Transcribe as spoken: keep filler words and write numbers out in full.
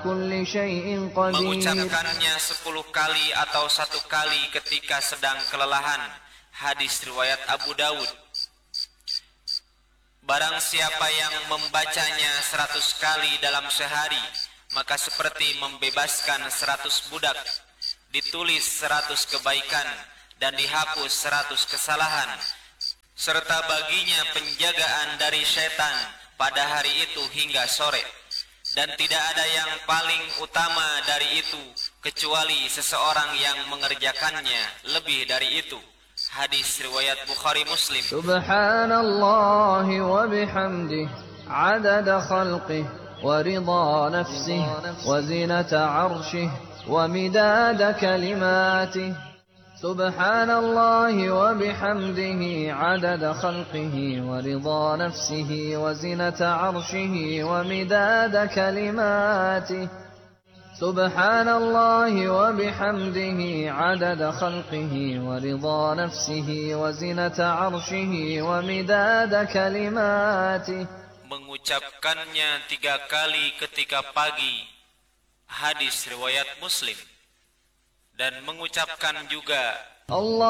كل شيء قدير. Mengucapkannya sepuluh kali atau satu kali ketika sedang kelelahan. Hadis riwayat Abu Dawud. Barang siapa yang membacanya seratus kali dalam sehari, maka seperti membebaskan seratus budak, ditulis seratus kebaikan dan dihapus seratus kesalahan, serta baginya penjagaan dari setan pada hari itu hingga sore. Dan tidak ada yang paling utama dari itu kecuali seseorang yang mengerjakannya lebih dari itu. Hadis riwayat Bukhari Muslim. Subhanallah wa bihamdih adada khalqih wa ridha nafsih wa zinata arshih wa midada kalimatih. Subhanallah wa bihamdihi adada khalqihi wa ridha nafsihi wa zinata arshihi wa midada kalimatih. Subhanallah wa bihamdihi adada khalqihi wa ridha nafsihi wa zinata arshihi wa midada kalimatih. Mengucapkannya tiga kali ketika pagi. Hadis riwayat Muslim. Dan mengucapkan juga Allah